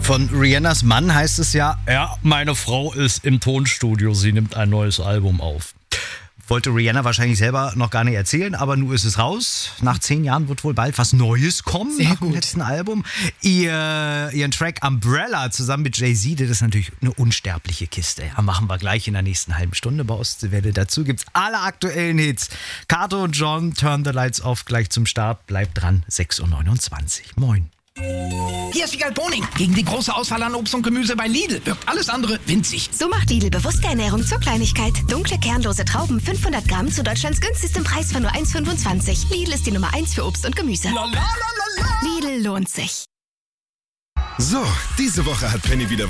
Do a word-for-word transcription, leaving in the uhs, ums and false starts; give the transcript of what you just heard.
Von Rihannas Mann heißt es ja, ja, meine Frau ist im Tonstudio, sie nimmt ein neues Album auf. Wollte Rihanna wahrscheinlich selber noch gar nicht erzählen, aber nun ist es raus. Nach zehn Jahren wird wohl bald was Neues kommen. Sehr nach gut. dem letzten Album. Ihr, ihren Track Umbrella zusammen mit Jay-Z, das ist natürlich eine unsterbliche Kiste. Ja, machen wir gleich in der nächsten halben Stunde bei Ostseewelle. Dazu gibt's alle aktuellen Hits. Kato und John, Turn the Lights Off gleich zum Start. Bleibt dran, sechs Uhr neunundzwanzig. Moin. Hier ist Wiegald Boning. Gegen die große Auswahl an Obst und Gemüse bei Lidl wirkt alles andere winzig. So macht Lidl bewusste Ernährung zur Kleinigkeit. Dunkle, kernlose Trauben fünfhundert Gramm zu Deutschlands günstigstem Preis von nur eins Komma fünfundzwanzig. Lidl ist die Nummer eins für Obst und Gemüse. La, la, la, la, la. Lidl lohnt sich. So, diese Woche hat Penny wieder